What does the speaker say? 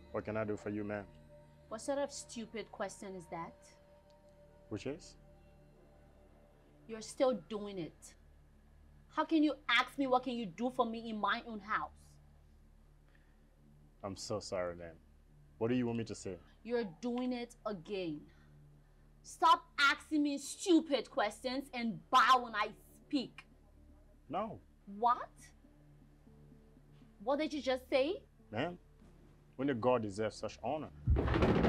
What can I do for you, ma'am? What sort of stupid question is that? Which is? You're still doing it. How can you ask me what can you do for me in my own house? I'm so sorry, ma'am. What do you want me to say? You're doing it again. Stop asking me stupid questions and bow when I speak. No. What? What did you just say? Ma'am, when the God deserves such honor.